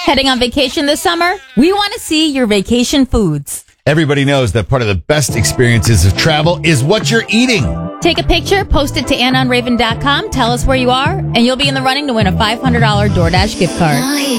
Heading on vacation this summer? We want to see your vacation foods. Everybody knows that part of the best experiences of travel is what you're eating. Take a picture, post it to AnnOnRaven.com, tell us where you are, and you'll be in the running to win a $500 DoorDash gift card.